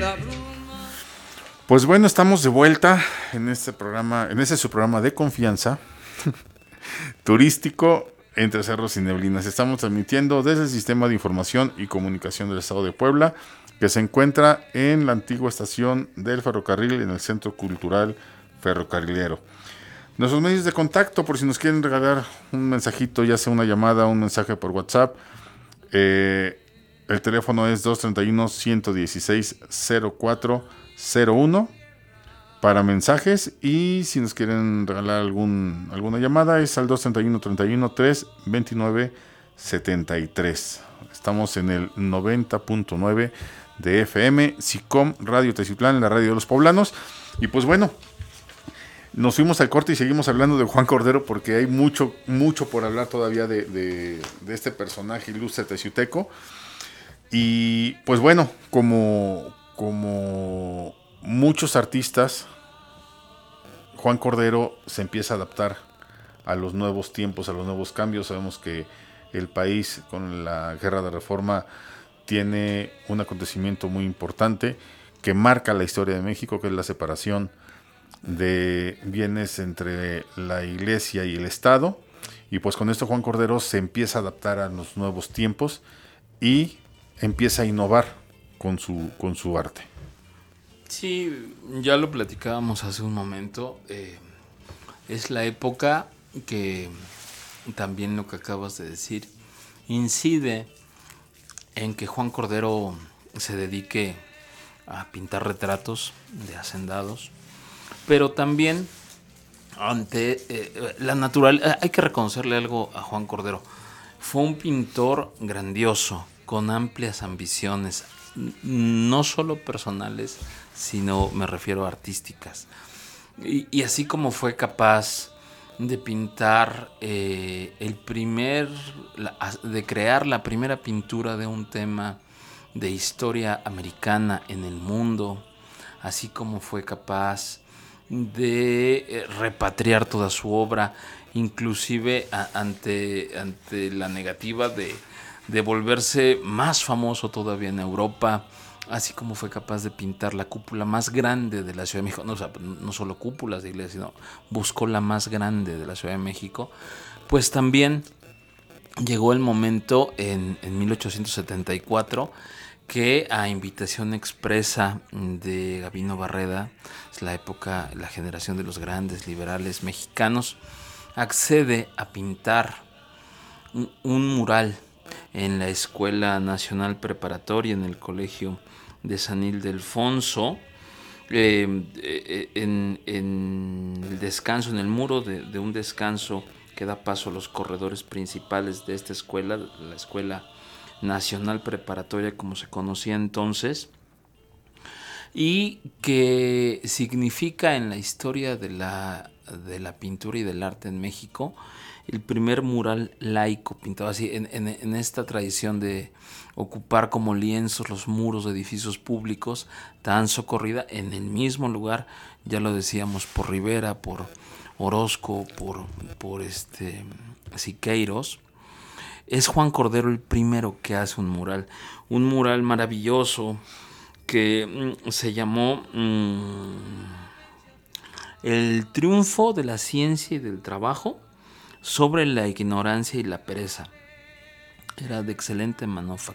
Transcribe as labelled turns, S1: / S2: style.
S1: Pues bueno, estamos de vuelta en este programa, en ese su programa de confianza turístico entre cerros y neblinas. Estamos transmitiendo desde el Sistema de Información y Comunicación del Estado de Puebla, que se encuentra en la antigua estación del ferrocarril en el Centro Cultural Ferrocarrilero. Nuestros medios de contacto, por si nos quieren regalar un mensajito, ya sea una llamada o un mensaje por WhatsApp, el teléfono es 231-116-0401 para mensajes, y si nos quieren regalar alguna llamada es al 231-313-2973. Estamos en el 90.9 de FM, SICOM Radio Teciutlán, la radio de los poblanos. Y pues bueno, nos fuimos al corte y seguimos hablando de Juan Cordero porque hay mucho por hablar todavía de este personaje ilustre teciuteco. Y pues bueno, como muchos artistas, Juan Cordero se empieza a adaptar a los nuevos tiempos, a los nuevos cambios. Sabemos que el país con la Guerra de Reforma tiene un acontecimiento muy importante que marca la historia de México, que es la separación de bienes entre la Iglesia y el Estado. Y pues con esto Juan Cordero se empieza a adaptar a los nuevos tiempos y empieza a innovar con su arte.
S2: Sí, ya lo platicábamos hace un momento. Es la época que también lo que acabas de decir incide en que Juan Cordero se dedique a pintar retratos de hacendados, pero también ante la natural. Hay que reconocerle algo a Juan Cordero. Fue un pintor grandioso, con amplias ambiciones, no solo personales, sino me refiero a artísticas. Y así como fue capaz de pintar de crear la primera pintura de un tema de historia americana en el mundo, así como fue capaz de repatriar toda su obra, inclusive ante la negativa de volverse más famoso todavía en Europa, así como fue capaz de pintar la cúpula más grande de la Ciudad de México, no solo cúpulas de iglesias, sino buscó la más grande de la Ciudad de México. Pues también llegó el momento en 1874 que, a invitación expresa de Gabino Barreda, es la época, la generación de los grandes liberales mexicanos, accede a pintar un mural en la Escuela Nacional Preparatoria, en el Colegio de San Ildefonso, en el descanso, en el muro de un descanso que da paso a los corredores principales de esta escuela, la Escuela Nacional Preparatoria como se conocía entonces, y que significa en la historia de la pintura y del arte en México el primer mural laico pintado así, en esta tradición de ocupar como lienzos los muros de edificios públicos tan socorrida en el mismo lugar, ya lo decíamos, por Rivera, por Orozco, por Siqueiros. Es Juan Cordero el primero que hace un mural maravilloso que se llamó El triunfo de la ciencia y del trabajo sobre la ignorancia y la pereza. Era de excelente